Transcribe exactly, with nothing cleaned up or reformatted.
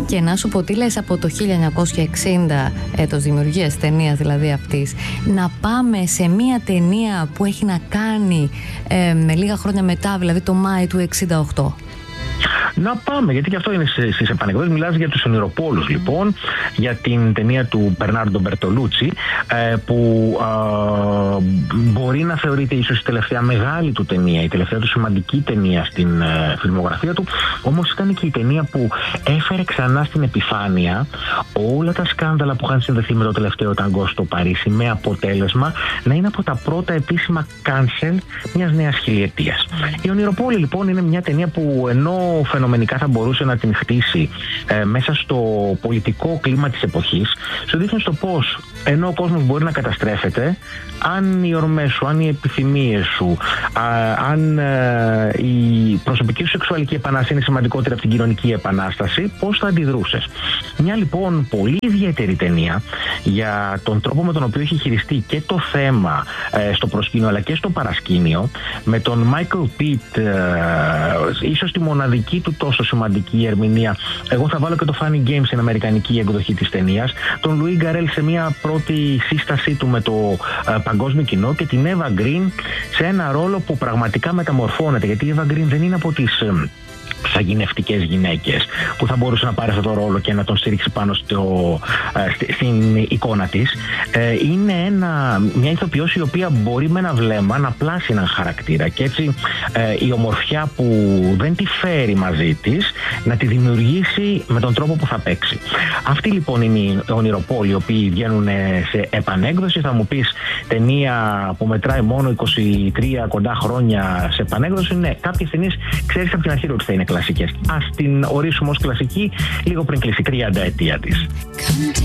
Και να σου πω τι λες από το χίλια εννιακόσια εξήντα, έτος δημιουργίας ταινίας δηλαδή αυτής, να πάμε σε μια ταινία που έχει να κάνει ε, με λίγα χρόνια μετά, δηλαδή το Μάη του εξήντα οκτώ. Να πάμε, γιατί και αυτό είναι στις επανεκδόσεις. Μιλάς για τους ονειροπόλους, λοιπόν, για την ταινία του Μπερνάρντο Μπερτολούτσι, που α, μπορεί να θεωρείται ίσως η τελευταία μεγάλη του ταινία, η τελευταία του σημαντική ταινία στην ε, φιλμογραφία του. Όμως ήταν και η ταινία που έφερε ξανά στην επιφάνεια όλα τα σκάνδαλα που είχαν συνδεθεί με το τελευταίο ταγκό στο Παρίσι, με αποτέλεσμα να είναι από τα πρώτα επίσημα cancel μιας νέας χιλιετίας. Η Ονειροπόλη, λοιπόν, είναι μια ταινία που ενώ φαινομενικά θα μπορούσε να την χτίσει ε, μέσα στο πολιτικό κλίμα της εποχής, σου δείχνει στο πώς ενώ ο κόσμος μπορεί να καταστρέφεται, αν οι ορμές σου, αν οι επιθυμίες σου, α, αν ε, η προσωπική σου σεξουαλική επανάσταση είναι σημαντικότερη από την κοινωνική επανάσταση, πώς θα αντιδρούσες. Μια λοιπόν πολύ ιδιαίτερη ταινία για τον τρόπο με τον οποίο έχει χειριστεί και το θέμα ε, στο προσκήνιο αλλά και στο παρασκήνιο, με τον Μάικλ Πιτ, ε, ίσως τη μοναδική του τόσο σημαντική ερμηνεία. Εγώ θα βάλω και το Funny Games στην αμερικανική εκδοχή της ταινίας, τον Λουί Γκαρέλ σε μια πρώτη σύστασή του με το ε, παγκόσμιο κοινό και την Εύα Γκριν σε ένα ρόλο που πραγματικά μεταμορφώνεται, γιατί η Εύα Γκριν δεν είναι από τις ε, σαγηνευτικές γυναίκες που θα μπορούσε να πάρει αυτό το ρόλο και να τον στήριξει πάνω στο, ε, στην εικόνα της. Ε, είναι ένα, μια ηθοποιός η οποία μπορεί με ένα βλέμμα να πλάσει έναν χαρακτήρα και έτσι ε, η ομορφιά που δεν τη φέρει μαζί της να τη δημιουργήσει με τον τρόπο που θα παίξει. Αυτή λοιπόν είναι οι ονειροπόλοι οι οποίοι βγαίνουν σε επανέκδοση. Θα μου πεις, ταινία που μετράει μόνο είκοσι τρία κοντά χρόνια σε επανέκδοση? Ναι, κάποιες ταινίες ξέρεις από την αρχή ότι θα είναι κλασικές. Ας την ορίσουμε ως κλασική λίγο πριν κλείσει τριάντα ετία της.